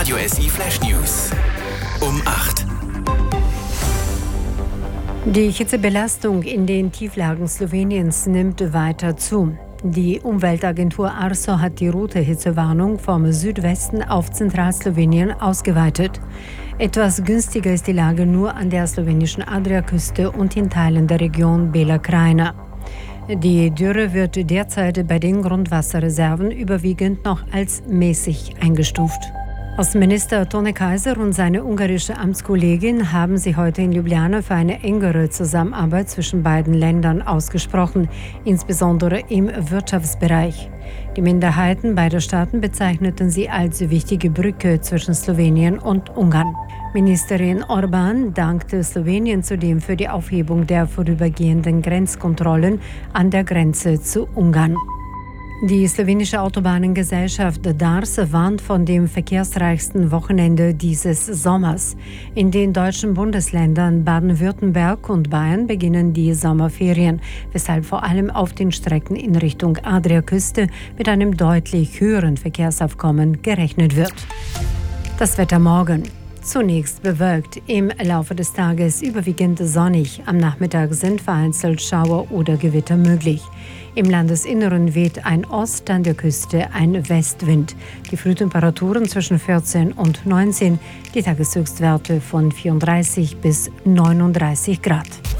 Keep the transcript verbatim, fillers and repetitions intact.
Radio S I Flash News. Um acht. Die Hitzebelastung in den Tieflagen Sloweniens nimmt weiter zu. Die Umweltagentur ARSO hat die rote Hitzewarnung vom Südwesten auf Zentralslowenien ausgeweitet. Etwas günstiger ist die Lage nur an der slowenischen Adriaküste und in Teilen der Region Bela Krajina. Die Dürre wird derzeit bei den Grundwasserreserven überwiegend noch als mäßig eingestuft. Außenminister Tone Kaiser und seine ungarische Amtskollegin haben sich heute in Ljubljana für eine engere Zusammenarbeit zwischen beiden Ländern ausgesprochen, insbesondere im Wirtschaftsbereich. Die Minderheiten beider Staaten bezeichneten sie als wichtige Brücke zwischen Slowenien und Ungarn. Ministerin Orban dankte Slowenien zudem für die Aufhebung der vorübergehenden Grenzkontrollen an der Grenze zu Ungarn. Die slowenische Autobahnengesellschaft DARS warnt von dem verkehrsreichsten Wochenende dieses Sommers. In den deutschen Bundesländern Baden-Württemberg und Bayern beginnen die Sommerferien, weshalb vor allem auf den Strecken in Richtung Adriaküste mit einem deutlich höheren Verkehrsaufkommen gerechnet wird. Das Wetter morgen. Zunächst bewölkt, im Laufe des Tages überwiegend sonnig. Am Nachmittag sind vereinzelt Schauer oder Gewitter möglich. Im Landesinneren weht ein Ost, an der Küste ein Westwind. Die Frühtemperaturen zwischen vierzehn und neunzehn, die Tageshöchstwerte von vierunddreißig bis neununddreißig Grad.